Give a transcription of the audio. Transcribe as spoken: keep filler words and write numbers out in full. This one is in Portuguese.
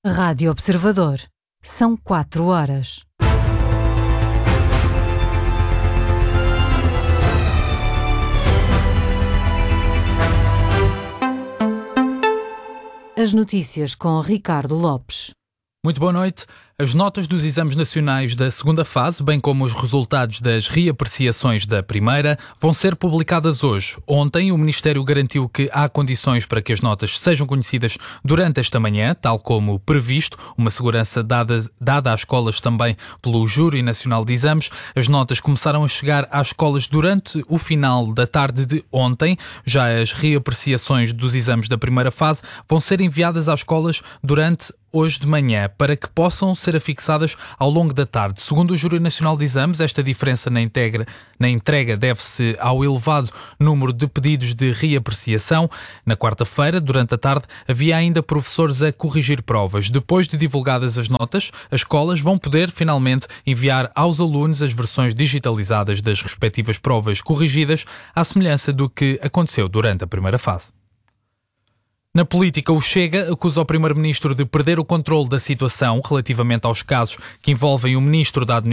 Rádio Observador. São quatro horas. As notícias com Ricardo Lopes. Muito boa noite. As notas dos exames nacionais da segunda fase, bem como os resultados das reapreciações da primeira, vão ser publicadas hoje. Ontem, o Ministério garantiu que há condições para que as notas sejam conhecidas durante esta manhã, tal como previsto, uma segurança dada, dada às escolas também pelo Júri Nacional de Exames. As notas começaram a chegar às escolas durante o final da tarde de ontem. Já as reapreciações dos exames da primeira fase vão ser enviadas às escolas durante hoje de manhã, para que possam ser afixadas ao longo da tarde. Segundo o Júri Nacional de Exames, esta diferença na, integra, na entrega deve-se ao elevado número de pedidos de reapreciação. Na quarta-feira, durante a tarde, havia ainda professores a corrigir provas. Depois de divulgadas as notas, as escolas vão poder, finalmente, enviar aos alunos as versões digitalizadas das respectivas provas corrigidas, à semelhança do que aconteceu durante a primeira fase. Na política, o Chega acusa o primeiro-ministro de perder o controle da situação relativamente aos casos que envolvem o ministro da Administração